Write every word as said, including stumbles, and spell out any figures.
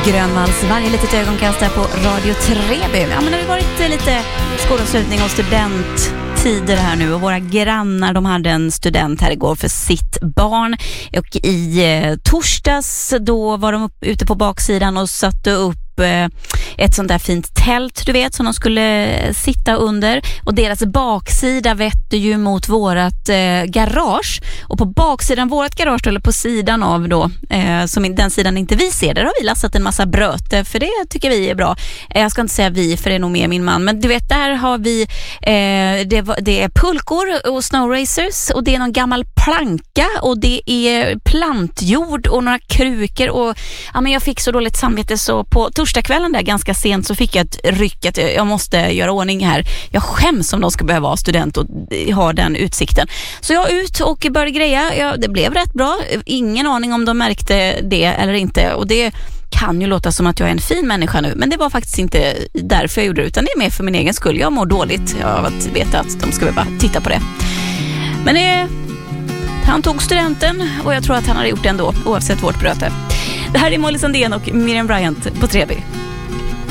Grönvalls varje litet ögonkast där på Radio Treby. Ja, men det har varit lite skolavslutning och studenttider här nu, och våra grannar, de hade en student här igår för sitt barn, och i eh, torsdags då var de upp, ute på baksidan och satte upp ett sånt där fint tält, du vet, som de skulle sitta under, och deras baksida vetter ju mot vårat eh, garage, och på baksidan vårat garage, eller på sidan av då eh, som den sidan inte vi ser, där har vi lastat en massa bröte, för det tycker vi är bra. eh, jag ska inte säga vi, för det är nog mer min man, men du vet, där har vi eh, det, det är pulkor och snow racers, och det är någon gammal planka, och det är plantjord och några krukor, och ja, men jag fick så dåligt samvete, så på torsdagskvällen där ganska sent så fick jag ett ryck att jag måste göra ordning här. Jag skäms om de ska behöva vara student och ha den utsikten. Så jag ut och började greja. Ja, det blev rätt bra. Ingen aning om de märkte det eller inte. Och det kan ju låta som att jag är en fin människa nu, men det var faktiskt inte därför jag gjorde det, utan det är mer för min egen skull. Jag mår dåligt av att veta att de ska behöva titta på det. Men det, han tog studenten, och jag tror att han hade gjort det ändå, oavsett vårt bröte. Det här är Molly Sandén och Miriam Bryant på Treby.